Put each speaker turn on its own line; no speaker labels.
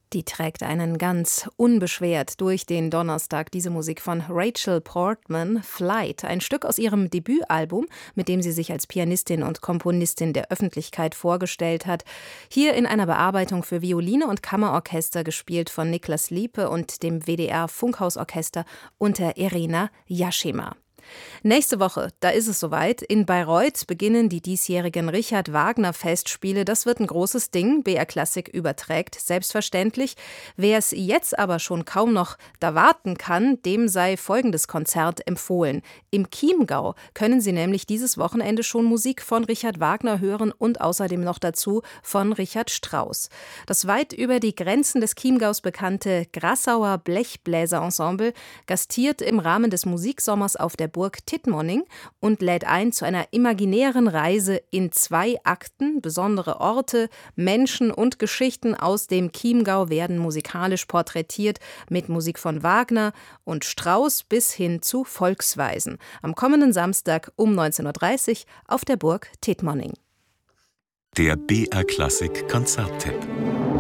Die trägt einen ganz unbeschwert durch den Donnerstag, diese Musik von Rachel Portman, Flight, ein Stück aus ihrem Debütalbum, mit dem sie sich als Pianistin und Komponistin der Öffentlichkeit vorgestellt hat. Hier in einer Bearbeitung für Violine und Kammerorchester, gespielt von Niklas Liepe und dem WDR Funkhausorchester unter Irina Yaschima. Nächste Woche, da ist es soweit. In Bayreuth beginnen die diesjährigen Richard-Wagner-Festspiele. Das wird ein großes Ding. BR Klassik überträgt, selbstverständlich. Wer es jetzt aber schon kaum noch da warten kann, dem sei folgendes Konzert empfohlen. Im Chiemgau können Sie nämlich dieses Wochenende schon Musik von Richard Wagner hören und außerdem noch dazu von Richard Strauss. Das weit über die Grenzen des Chiemgaus bekannte Grassauer Blechbläserensemble gastiert im Rahmen des Musiksommers auf der Burg Tittmoning und lädt ein zu einer imaginären Reise in 2 Akten. Besondere Orte, Menschen und Geschichten aus dem Chiemgau werden musikalisch porträtiert mit Musik von Wagner und Strauss bis hin zu Volksweisen. Am kommenden Samstag um 19:30 Uhr auf der Burg Tittmoning.
Der BR Klassik Konzerttipp.